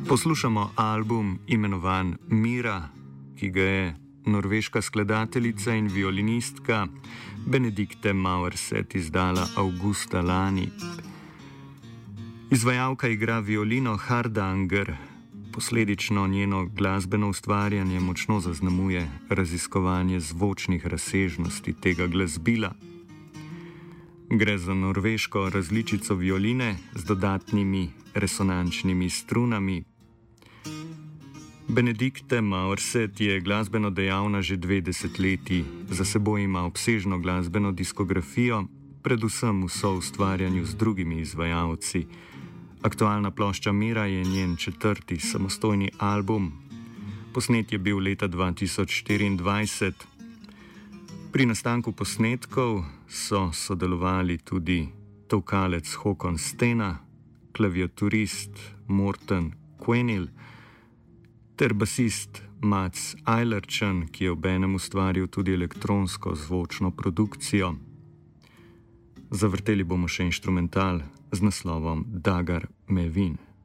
Poslušamo album imenovan Mira, ki ga je norveška skladateljica in violinistka Benedikte Maurset izdala avgusta lani. Izvajalka igra violino Hardanger, posledično njeno glasbeno ustvarjanje močno zaznamuje raziskovanje zvočnih razsežnosti tega glasbila. Gre za norveško različico violine z dodatnimi resonančnimi strunami. Benedikte Maurset je glasbeno dejavna že 2 desetletji, za seboj ima obsežno glasbeno diskografijo, predvsem v soustvarjanju z drugimi izvajalci. Aktualna plošča Mira je njen 4. samostojni album. Posnet je bil leta 2024. Pri nastanku posnetkov so sodelovali tudi tolkalec Håkon Stena, klaviaturist Morten Quenil ter basist Mats Eilertsen, ki je obenem ustvaril tudi elektronsko zvočno produkcijo. Zavrteli bomo še inštrumental z naslovom Dagar Mevin.